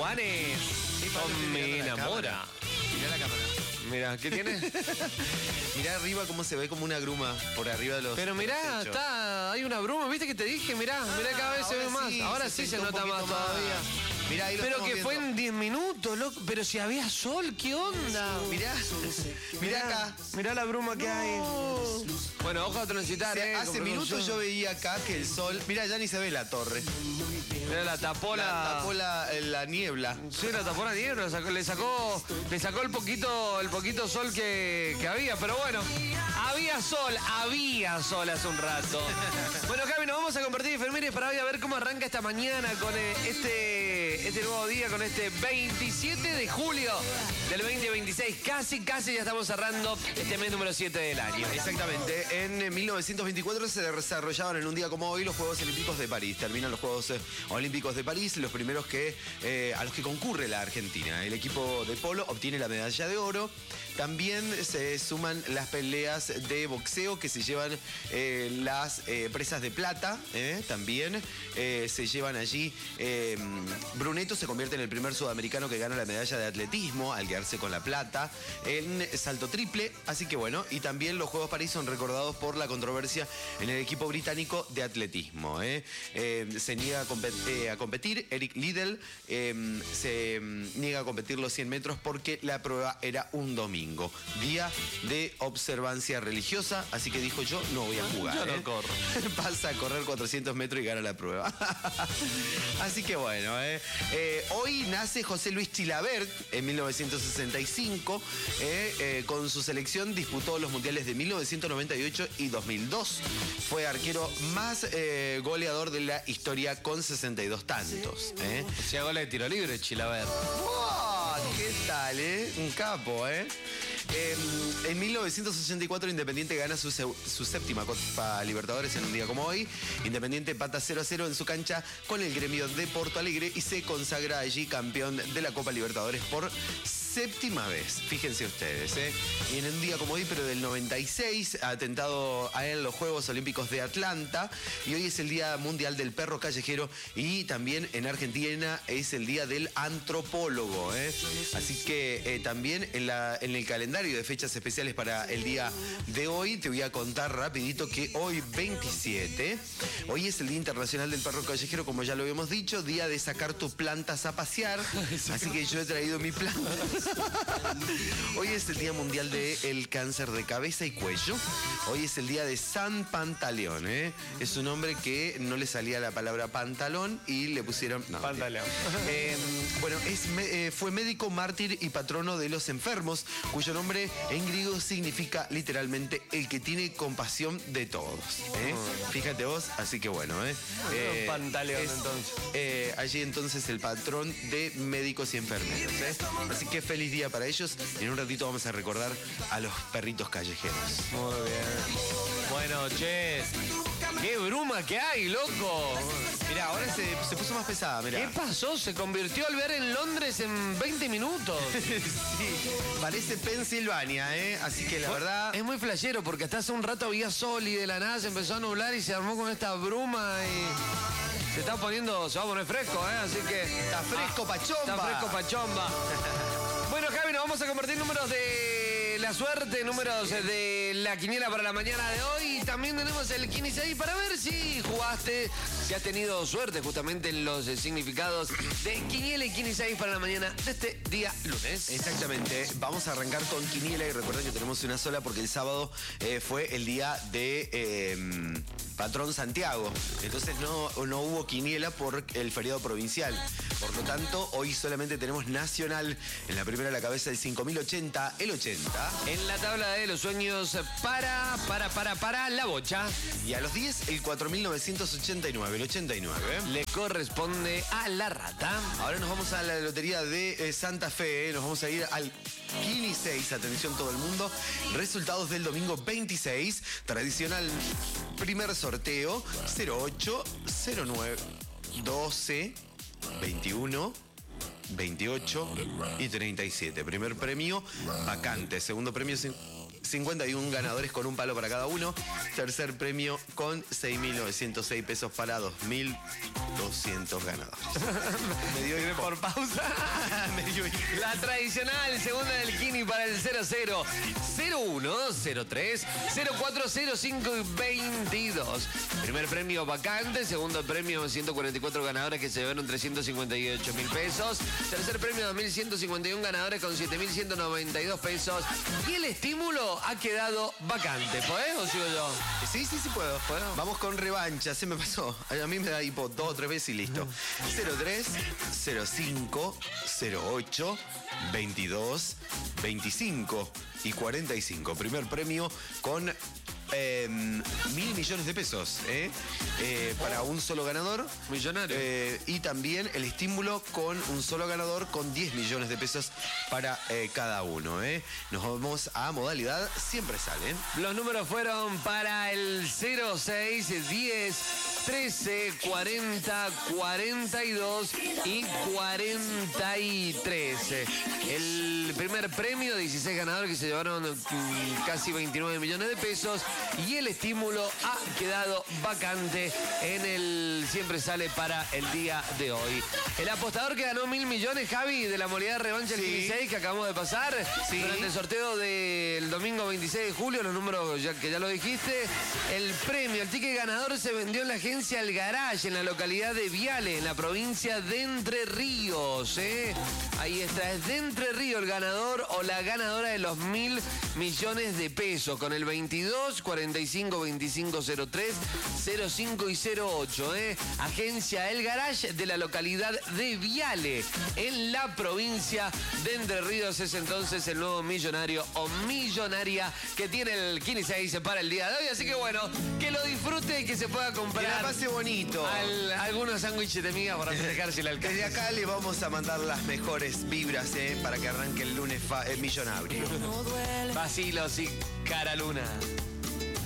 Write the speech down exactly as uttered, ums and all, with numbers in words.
Juanes. Sí, Pablo, Con estoy me mirando la enamora. cámara. Mirá la cámara. Mira, ¿qué tiene? Mirá arriba cómo se ve como una gruma por arriba de los. Pero mirá, de los techos. está, hay una bruma, ¿viste que te dije? Mirá, mirá, cada vez se Ahora ve más. sí, Ahora sí se siente un nota más poquito más. todavía. Mirá, ahí lo Pero estamos que fue viendo. en diez minutos, loco. Pero si había sol, ¿qué onda? Mirá, mirá acá. Mirá la bruma que hay. Bueno, ojo a transitar, O sea, eh. hace con minutos precaución. yo veía acá que el sol. Mirá, ya ni se ve la torre. Mirá, la tapó la. La, tapó la, la niebla. Sí, la tapó la niebla, le sacó, le sacó, le sacó el poquito, el poquito sol que, que había, pero bueno, había sol, había sol hace un rato. Bueno, Javi, nos vamos a convertir en enfermeros para hoy a ver cómo arranca esta mañana con eh, este, este nuevo día, con este veintisiete de julio del veinte veintiséis. Casi, casi ya estamos cerrando este mes número siete del año. Exactamente. En mil novecientos veinticuatro se desarrollaban en un día como hoy los Juegos Olímpicos de París. Terminan los Juegos eh, Olímpicos de París, los primeros que eh, a los que concurre la Argentina. El equipo de polo obtiene la medalla de oro. También se suman las peleas de boxeo que se llevan eh, las eh, presas de plata. eh, también eh, se llevan allí. Eh, Brunetto se convierte en el primer sudamericano que gana la medalla de atletismo al quedarse con la plata en salto triple. Así que bueno, y también los Juegos París son recordados por la controversia en el equipo británico de atletismo. Eh. Eh, se niega a, compet eh, a competir. Eric Liddell eh, se mm, niega a competir los cien metros porque la prueba era un domingo, día de observancia religiosa, así que dijo yo no voy a jugar. Yo no eh. corro. Pasa a correr cuatrocientos metros y gana la prueba. Así que bueno, eh. Eh, hoy nace José Luis Chilavert en mil novecientos sesenta y cinco. Eh, eh, con su selección disputó los mundiales de mil novecientos noventa y ocho y dos mil dos. Fue arquero más eh, goleador de la historia con sesenta y dos tantos. Eh. Se hago la de tiro libre, Chilavert. ¡Wow! ¿Qué tal, eh? Un capo, ¿eh? Eh, en mil novecientos ochenta y cuatro Independiente gana su, su séptima Copa Libertadores en un día como hoy. Independiente empata cero a cero en su cancha con el Gremio de Porto Alegre y se consagra allí campeón de la Copa Libertadores por séptima vez. Fíjense ustedes, ¿eh? Y en un día como hoy, pero del noventa y seis, ha atentado a él los Juegos Olímpicos de Atlanta. Y hoy es el Día Mundial del Perro Callejero y también en Argentina es el Día del Antropólogo, ¿eh? Así que eh, también en, la, en el calendario de fechas especiales para el día de hoy, te voy a contar rapidito que hoy veintisiete, hoy es el Día Internacional del Perro Callejero, como ya lo habíamos dicho, día de sacar tus plantas a pasear, así que yo he traído mi planta. Hoy es el Día Mundial del Cáncer de Cabeza y Cuello, hoy es el día de San Pantaleón, ¿eh? Es un hombre que no le salía la palabra pantalón y le pusieron... No, Pantaleón. eh, bueno, es, eh, fue médico, mártir y patrono de los enfermos, cuyo nombre en griego significa literalmente el que tiene compasión de todos. ¿eh? Fíjate vos, así que bueno. ¿eh? Eh, Pantaleón, es, entonces. Eh, allí entonces el patrón de médicos y enfermeros. ¿eh? Así que feliz día para ellos. En un ratito vamos a recordar a los perritos callejeros. Muy bien. Bueno, che, qué bruma que hay, loco. Mirá, ahora se, se puso más pesada, mirá. ¿Qué pasó? Se convirtió al ver en Londres en veinte minutos. Sí, parece Pensilvania, ¿eh? Así que la verdad... Es muy flashero porque hasta hace un rato había sol y de la nada se empezó a nublar y se armó con esta bruma y se está poniendo, se va a poner fresco, ¿eh? Así que... Está fresco, pachomba. Está fresco pachomba. Bueno, Javi, nos vamos a compartir números de la suerte, números de la quiniela para la mañana de hoy. Y también tenemos el quince ahí para ver si jugaste, si has tenido suerte justamente en los significados de quiniela y quince para la mañana de este día lunes. Exactamente. Vamos a arrancar con quiniela y recuerden que tenemos una sola porque el sábado eh, fue el día de... Eh, Patrón Santiago. Entonces no, no hubo quiniela por el feriado provincial. Por lo tanto, hoy solamente tenemos nacional. En la primera a la cabeza el cinco mil ochenta, el ochenta. En la tabla de los sueños para, para, para, para la bocha. Y a los diez, el cuatro mil novecientos ochenta y nueve, el ochenta y nueve. Le corresponde a la rata. Ahora nos vamos a la lotería de eh, Santa Fe. Eh. Nos vamos a ir al quince seis. Atención todo el mundo. Resultados del domingo veintiséis. Tradicional primer sorteo. cero ocho, cero nueve, doce, veintiuno, veintiocho y treinta y siete. Primer premio, vacante. Segundo premio, cincuenta y uno ganadores con un palo para cada uno. Tercer premio con seis mil novecientos seis pesos para dos mil doscientos ganadores. Me dio ¿Tiene hipo. por pausa? Me dio hipo. La tradicional segunda del Kini para el cero cero, cero uno, cero tres, cero cuatro, cero cinco y veintidós. Primer premio vacante, segundo premio ciento cuarenta y cuatro ganadores que se llevaron trescientos cincuenta y ocho mil pesos. Tercer premio dos mil ciento cincuenta y uno ganadores con siete mil ciento noventa y dos pesos. Y el estímulo ha quedado vacante. ¿Podés o sigo yo? Sí, sí, sí puedo. ¿Puedo? Vamos con revancha, se me pasó. A mí me da hipo dos o tres veces y listo. cero tres, cero cinco, cero ocho, veintidós, veinticinco y cuarenta y cinco. Primer premio con eh, mil millones de pesos ¿eh? Eh, para un solo ganador. Millonario. Eh, y también el estímulo con un solo ganador con diez millones de pesos para eh, cada uno. ¿eh? Nos vamos a modalidad siempre salen. Los números fueron para el cero seis, diez, trece, cuarenta, cuarenta y dos y cuarenta y tres. El primer premio, dieciséis ganadores que se llevaron mm, casi veintinueve millones de pesos. Y el estímulo ha quedado vacante en el Siempre Sale para el día de hoy. El apostador que ganó mil millones, Javi, de la modalidad revancha el Sí. dieciséis que acabamos de pasar. Sí. Durante el sorteo del domingo veintiséis de julio, los números ya, que ya lo dijiste. El premio, el ticket ganador se vendió en la agencia El Garage, en la localidad de Viale, en la provincia de Entre Ríos. ¿eh? Ahí está, es de Entre Ríos el ganador o la ganadora de los mil millones de pesos, con el veintidós, cuarenta y cinco, veinticinco, cero tres, cero cinco y cero ocho. ¿eh? Agencia El Garage de la localidad de Viale, en la provincia de Entre Ríos. Es entonces el nuevo millonario o millonaria que tiene el Kini seis para el día de hoy. Así que bueno, que lo disfrute y que se pueda Que la comprar pase bonito. al- algunos sándwiches de miga para festejar si la alcanza. Desde acá le vamos a mandar las mejores vibras ¿eh? para que arranque el lunes fa- eh, millonario. Vacilos y cara luna.